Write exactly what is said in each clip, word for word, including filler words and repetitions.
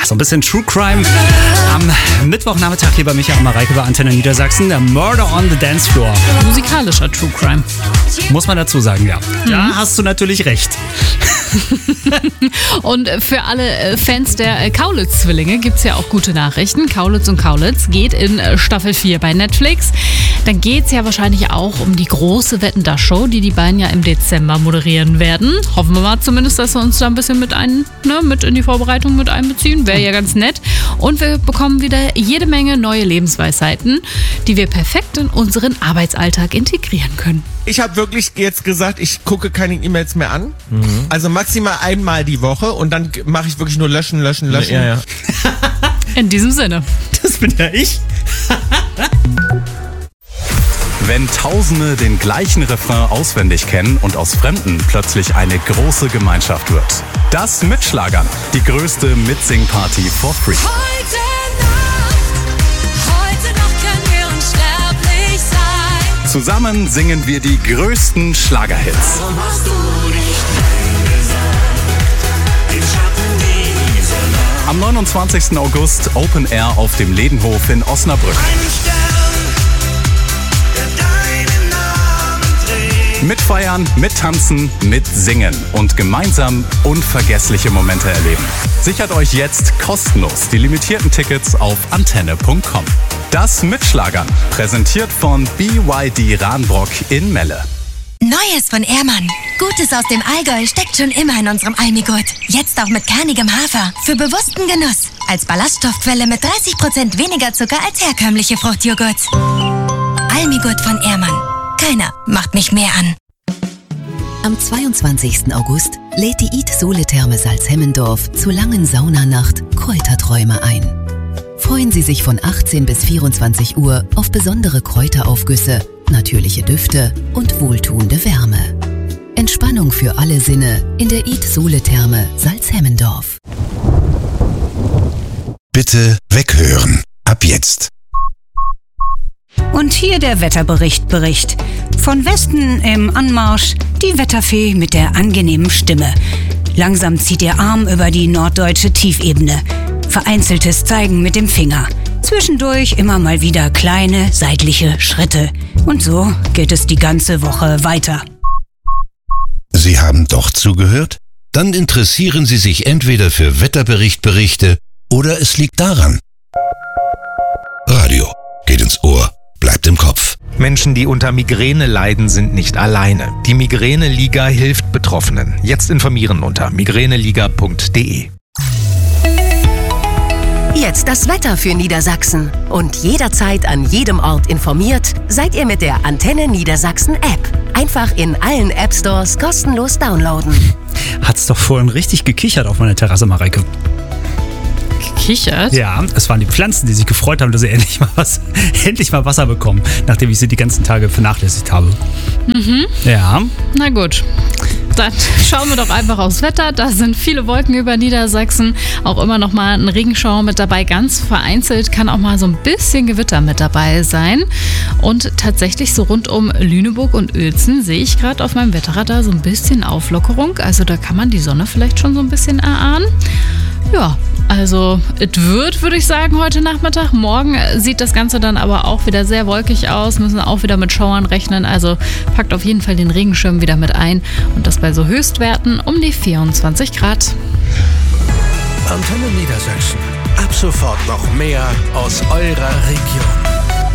so ein bisschen True Crime. Am Mittwochnachmittag hier bei Michael und Mareike bei Antenne Niedersachsen. Der Murder on the Dance Floor. Musikalischer True Crime. Muss man dazu sagen, ja. Mhm. Da hast du natürlich recht. Und für alle Fans der Kaulitz-Zwillinge gibt es ja auch gute Nachrichten. Kaulitz und Kaulitz geht in Staffel vier bei Netflix. Dann geht es ja wahrscheinlich auch um die große Wetten-dass-Show, die die beiden ja im Dezember moderieren werden. Hoffen wir mal zumindest, dass wir uns da ein bisschen mit, ein, ne, mit in die Vorbereitung mit einbeziehen. Wäre ja ganz nett. Und wir bekommen wieder jede Menge neue Lebensweisheiten, die wir perfekt in unseren Arbeitsalltag integrieren können. Ich habe wirklich jetzt gesagt, ich gucke keine E-Mails mehr an. Mhm. Also maximal einmal die Woche und dann mache ich wirklich nur löschen, löschen, löschen. Ja, ja. In diesem Sinne. Das bin ja ich. Wenn Tausende den gleichen Refrain auswendig kennen und aus Fremden plötzlich eine große Gemeinschaft wird. Das Mitschlagern, die größte Mitsing-Party for free. Heute Nacht, heute Nacht können wir unsterblich sein. Zusammen singen wir die größten Schlagerhits. Warum hast du nicht Nein gesagt? Den Schatten dieser Nacht. Am neunundzwanzigsten August Open Air auf dem Ledenhof in Osnabrück. Mitfeiern, mittanzen, mitsingen und gemeinsam unvergessliche Momente erleben. Sichert euch jetzt kostenlos die limitierten Tickets auf antenne punkt com. Das Mitschlagern, präsentiert von B Y D Rahnbrock in Melle. Neues von Ehrmann. Gutes aus dem Allgäu steckt schon immer in unserem Almigurt. Jetzt auch mit kernigem Hafer. Für bewussten Genuss. Als Ballaststoffquelle mit dreißig Prozent weniger Zucker als herkömmliche Fruchtjoghurts. Almigurt von Ehrmann. Keiner macht mich mehr an. Am zweiundzwanzigsten August lädt die Eat Sole Therme Salzhemmendorf zur langen Saunanacht Kräuterträume ein. Freuen Sie sich von achtzehn bis vierundzwanzig Uhr auf besondere Kräuteraufgüsse, natürliche Düfte und wohltuende Wärme. Entspannung für alle Sinne in der Eat Sole Therme Salzhemmendorf. Bitte weghören. Ab jetzt. Und hier der Wetterbericht Bericht. Von Westen im Anmarsch die Wetterfee mit der angenehmen Stimme. Langsam zieht ihr Arm über die norddeutsche Tiefebene. Vereinzeltes Zeigen mit dem Finger. Zwischendurch immer mal wieder kleine seitliche Schritte. Und so geht es die ganze Woche weiter. Sie haben doch zugehört? Dann interessieren Sie sich entweder für Wetterberichtberichte oder es liegt daran. Radio geht ins Ohr. Bleibt im Kopf. Menschen, die unter Migräne leiden, sind nicht alleine. Die Migräne-Liga hilft Betroffenen. Jetzt informieren unter migräneliga punkt de. Jetzt das Wetter für Niedersachsen. Und jederzeit an jedem Ort informiert, seid ihr mit der Antenne Niedersachsen App. Einfach in allen App Stores kostenlos downloaden. Hat's doch vorhin richtig gekichert auf meiner Terrasse, Mareike. Gekichert? Ja, es waren die Pflanzen, die sich gefreut haben, dass sie endlich mal, was, endlich mal Wasser bekommen, nachdem ich sie die ganzen Tage vernachlässigt habe. Mhm. Ja. Na gut. Dann schauen wir doch einfach aufs Wetter. Da sind viele Wolken über Niedersachsen. Auch immer noch mal ein Regenschauer mit dabei. Ganz vereinzelt kann auch mal so ein bisschen Gewitter mit dabei sein. Und tatsächlich so rund um Lüneburg und Uelzen sehe ich gerade auf meinem Wetterradar so ein bisschen Auflockerung. Also da kann man die Sonne vielleicht schon so ein bisschen erahnen. Ja, also es wird, würde ich sagen, heute Nachmittag. Morgen sieht das Ganze dann aber auch wieder sehr wolkig aus, müssen auch wieder mit Schauern rechnen. Also packt auf jeden Fall den Regenschirm wieder mit ein und das bei so Höchstwerten um die vierundzwanzig Grad. Antenne Niedersachsen. Ab sofort noch mehr aus eurer Region.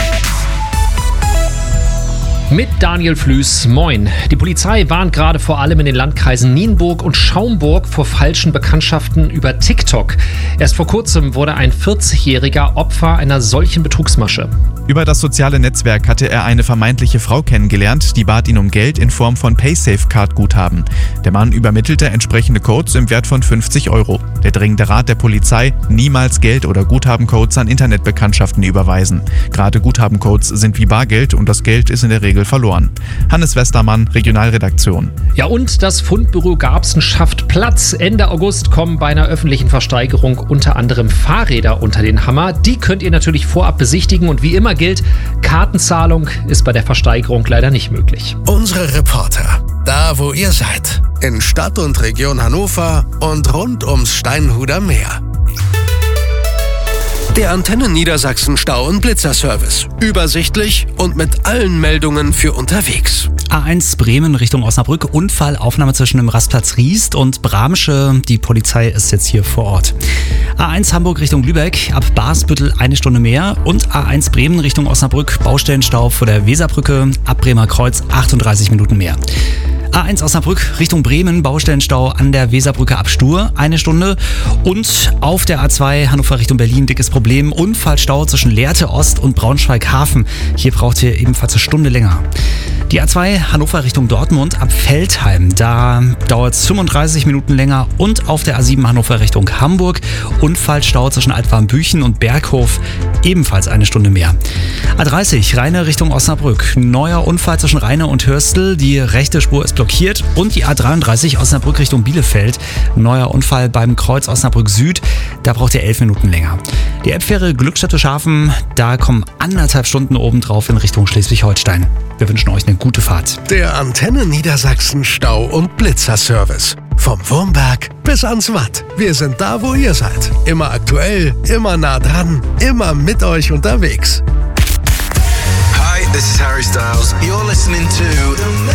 Mit Daniel Flüß, moin. Die Polizei warnt gerade vor allem in den Landkreisen Nienburg und Schaumburg vor falschen Bekanntschaften über TikTok. Erst vor kurzem wurde ein vierzigjähriger Opfer einer solchen Betrugsmasche. Über das soziale Netzwerk hatte er eine vermeintliche Frau kennengelernt, die bat ihn um Geld in Form von Paysafe-Card-Guthaben. Der Mann übermittelte entsprechende Codes im Wert von fünfzig Euro. Der dringende Rat der Polizei: niemals Geld- oder Guthabencodes an Internetbekanntschaften überweisen. Gerade Guthabencodes sind wie Bargeld und das Geld ist in der Regel verloren. Hannes Westermann, Regionalredaktion. Ja, und das Fundbüro Garbsen schafft Platz. Ende August kommen bei einer öffentlichen Versteigerung unter anderem Fahrräder unter den Hammer. Die könnt ihr natürlich vorab besichtigen und wie immer gilt, Kartenzahlung ist bei der Versteigerung leider nicht möglich. Unsere Reporter, da wo ihr seid, in Stadt und Region Hannover und rund ums Steinhuder Meer. Der Antenne Niedersachsen Stau- und Blitzerservice. Übersichtlich und mit allen Meldungen für unterwegs. A eins Bremen Richtung Osnabrück. Unfallaufnahme zwischen dem Rastplatz Riest und Bramsche. Die Polizei ist jetzt hier vor Ort. A eins Hamburg Richtung Lübeck. Ab Barsbüttel eine Stunde mehr. Und A eins Bremen Richtung Osnabrück. Baustellenstau vor der Weserbrücke. Ab Bremer Kreuz achtunddreißig Minuten mehr. A eins Osnabrück Richtung Bremen, Baustellenstau an der Weserbrücke ab Stur, eine Stunde. Und auf der A zwei Hannover Richtung Berlin, dickes Problem, Unfallstau zwischen Lehrte Ost und Braunschweig Hafen. Hier braucht ihr ebenfalls eine Stunde länger. Die A zwei Hannover Richtung Dortmund ab Veltheim, da dauert es fünfunddreißig Minuten länger. Und auf der A sieben Hannover Richtung Hamburg, Unfallstau zwischen Altwarmbüchen und Berghof, ebenfalls eine Stunde mehr. A dreißig Rheine Richtung Osnabrück, neuer Unfall zwischen Rheine und Hörstel, die rechte Spur ist blockiert. Und die A dreiunddreißig Osnabrück Richtung Bielefeld, neuer Unfall beim Kreuz Osnabrück Süd, da braucht ihr elf Minuten länger. Die Elbfähre Glückstätte-Schafen, da kommen anderthalb Stunden obendrauf in Richtung Schleswig-Holstein. Wir wünschen euch eine gute Fahrt. Der Antenne Niedersachsen Stau- und Blitzerservice. Vom Wurmberg bis ans Watt. Wir sind da, wo ihr seid. Immer aktuell, immer nah dran, immer mit euch unterwegs. Hi, this is Harry Styles. You're listening to